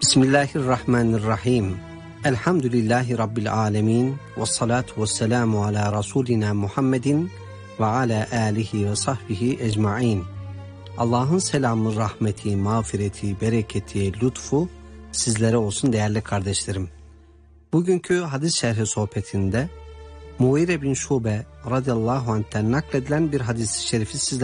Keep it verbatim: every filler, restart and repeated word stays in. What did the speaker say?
Bismillahirrahmanirrahim. Elhamdülillahi Rabbil alemin. Ve salatu ve selamu ala Resulina Muhammedin ve ala alihi ve sahbihi ecmain. Allah'ın selamı, rahmeti, mağfireti, bereketi, lütfu sizlere olsun değerli kardeşlerim. Bugünkü hadis şerhi sohbetinde Mughire bin Şube radıyallahu anh'ten nakledilen bir hadis-i şerifi sizlerle